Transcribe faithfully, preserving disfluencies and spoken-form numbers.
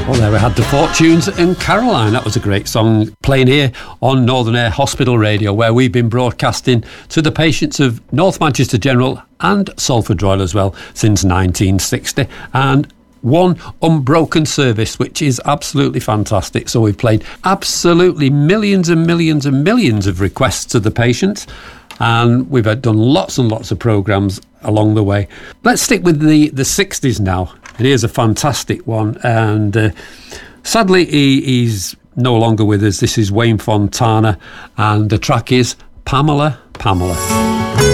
Well, there we had The Fortunes and Caroline. That was a great song playing here on Northern Air Hospital Radio, where we've been broadcasting to the patients of North Manchester General and Salford Royal as well since nineteen sixty. And one unbroken service, which is absolutely fantastic. So we've played absolutely millions and millions and millions of requests to the patients, and we've had done lots and lots of programmes along the way. Let's stick with the, the sixties now. And here's a fantastic one. And uh, sadly, he, he's no longer with us. This is Wayne Fontana, and the track is Pamela, Pamela.